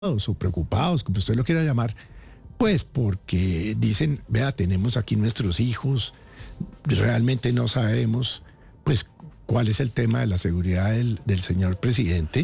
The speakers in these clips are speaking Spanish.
o preocupados, como usted lo quiera llamar, pues porque dicen, vea, tenemos aquí nuestros hijos, realmente no sabemos, pues, cuál es el tema de la seguridad del señor presidente.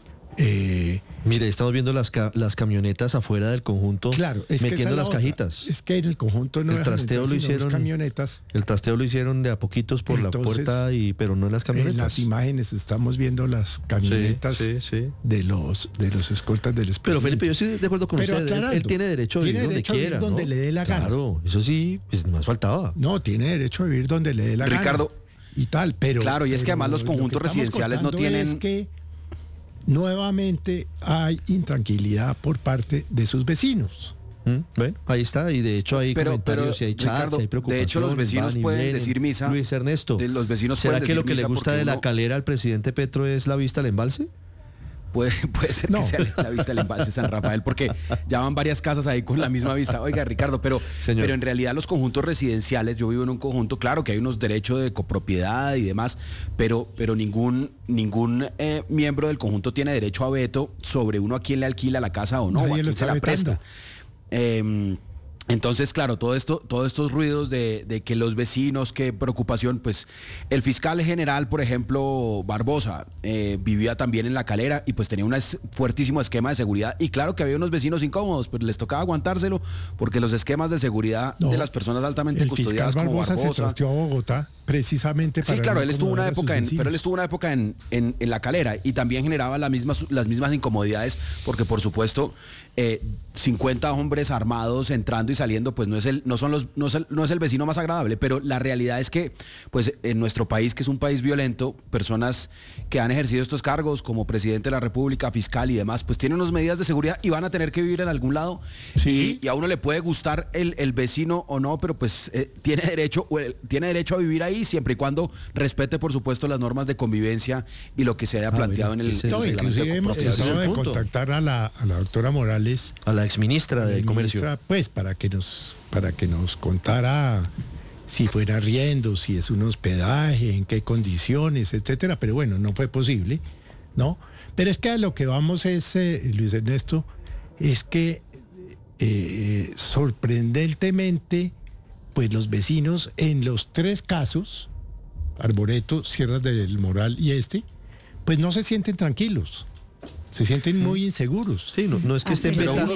Mire, estamos viendo las camionetas afuera del conjunto, claro, es metiendo que las otra. cajitas. Es que en el conjunto no el trasteo lo hicieron, camionetas. El trasteo lo hicieron de a poquitos por Entonces, la puerta, pero no en las camionetas. En las imágenes estamos viendo las camionetas sí. de los escoltas del expresidente. Pero Felipe, yo estoy de acuerdo con usted. Él tiene derecho a vivir donde quiera, donde ¿no? le dé la gana. Claro, eso sí, pues más faltaba. No, tiene derecho a vivir donde le dé la gana. Ricardo. Y tal, pero... Claro, y es que además los conjuntos residenciales no tienen... Es que nuevamente hay intranquilidad por parte de sus vecinos. Bueno, ahí está, y de hecho hay comentarios, y hay chats, Ricardo, hay preocupaciones. de hecho los vecinos pueden decir misa. Luis Ernesto, los vecinos ¿será pueden que decir lo que le misa gusta de la uno... Calera al presidente Petro es la vista al embalse? Puede ser que sea la vista del embalse San Rafael, porque ya van varias casas ahí con la misma vista. Oiga, Ricardo, pero en realidad los conjuntos residenciales, yo vivo en un conjunto, claro que hay unos derechos de copropiedad y demás, pero ningún miembro del conjunto tiene derecho a veto sobre uno a quién le alquila la casa o no, Nadie o a quién se la presta. Entonces, claro, todos estos ruidos de que los vecinos, qué preocupación, pues el fiscal general, por ejemplo, Barbosa, vivía también en La Calera y pues tenía un fuertísimo esquema de seguridad, y claro que había unos vecinos incómodos, pero les tocaba aguantárselo porque los esquemas de seguridad de las personas altamente custodiadas como Barbosa se trasteó a Bogotá precisamente para... Sí, claro, él estuvo una época en La Calera y también generaba las mismas incomodidades porque, por supuesto, 50 hombres armados entrando y saliendo, pues no es el vecino más agradable, pero la realidad es que, pues en nuestro país, que es un país violento, personas que han ejercido estos cargos como presidente de la República, fiscal y demás, pues tienen unas medidas de seguridad y van a tener que vivir en algún lado. Sí. Y a uno le puede gustar el vecino o no, pero pues tiene derecho a vivir ahí siempre y cuando respete, por supuesto, las normas de convivencia y lo que se haya planteado en el inclusive hemos tratado de contactar a la doctora Morales, a la exministra de Comercio, pues para que nos contara si fuera arriendo, si es un hospedaje, en qué condiciones, etcétera, pero bueno, no fue posible, ¿no? Pero es que a lo que vamos es, Luis Ernesto, es que sorprendentemente, pues los vecinos en los tres casos, Arboreto, Sierras del Moral y pues no se sienten tranquilos. Se sienten muy inseguros. Sí, no es que estén vetando,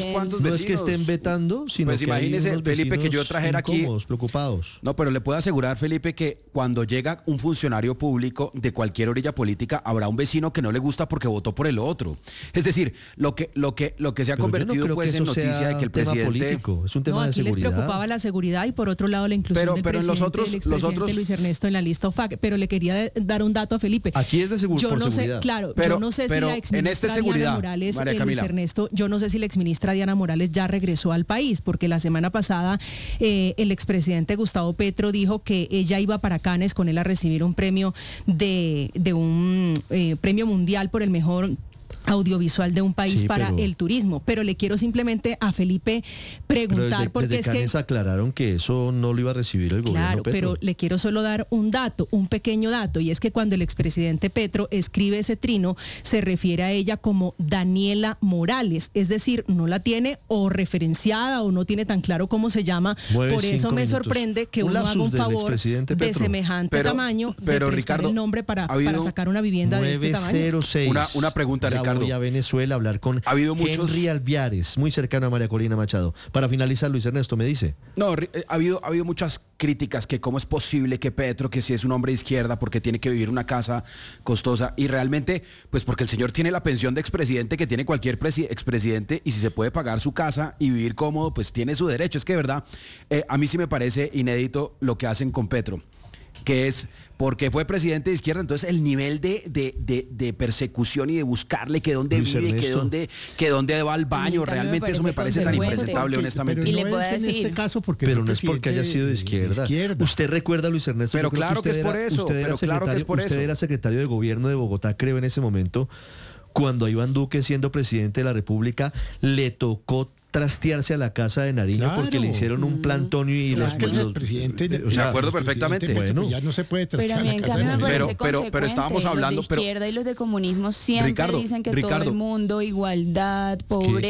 sino pues que imagínese, hay unos Felipe, que yo trajera aquí preocupados. No, pero le puedo asegurar, Felipe, que cuando llega un funcionario público de cualquier orilla política, habrá un vecino que no le gusta porque votó por el otro. Es decir, lo que se ha convertido pues en noticia de que el presidente político, es un tema de seguridad. Les preocupaba la seguridad y por otro lado la inclusión del presidente, los otros Luis Ernesto en la lista OFAC. Pero le quería dar un dato a Felipe. Aquí es de seguridad. Yo no sé si la exministra Diana Morales, Luis Ernesto, yo no sé si la exministra Diana Morales ya regresó al país, porque la semana pasada el expresidente Gustavo Petro dijo que ella iba para Cannes con él a recibir un premio de un premio mundial por el mejor audiovisual de un país el turismo. Pero le quiero simplemente a Felipe preguntar, porque desde Cannes aclararon que eso no lo iba a recibir el gobierno Petro. Pero le quiero solo dar un pequeño dato, y es que cuando el expresidente Petro escribe ese trino, se refiere a ella como Daniela Morales, es decir, no la tiene o referenciada o no tiene tan claro cómo se llama. Por eso me sorprende que uno haga un favor de semejante tamaño, de prestar Ricardo, el nombre para sacar una vivienda de este tamaño. Una pregunta, Ricardo. Voy a Venezuela a hablar con Henry Alviares, muy cercano a María Corina Machado. Para finalizar, Luis Ernesto, ¿me dice? No, ha habido muchas críticas que cómo es posible que Petro, que si es un hombre de izquierda, porque tiene que vivir una casa costosa, y realmente, pues porque el señor tiene la pensión de expresidente que tiene cualquier expresidente, y si se puede pagar su casa y vivir cómodo, pues tiene su derecho. Es que de verdad, a mí sí me parece inédito lo que hacen con Petro, que es porque fue presidente de izquierda, entonces el nivel de persecución y de buscarle que dónde vive, que dónde va al baño, realmente eso me parece tan impresentable, honestamente. Pero no es en este caso porque no es porque haya sido de izquierda. Usted recuerda, Luis Ernesto, pero claro que es por eso. Usted era secretario de gobierno de Bogotá, creo, en ese momento, cuando a Iván Duque, siendo presidente de la República, le tocó trastearse a la casa de Nariño porque le hicieron un plantón y los presidentes de acuerdo perfectamente. Bueno, ya no se puede trastear a la casa de Nariño. Pero estábamos hablando, los de izquierda y los de comunismo siempre dicen que todo el mundo, igualdad, pobreza.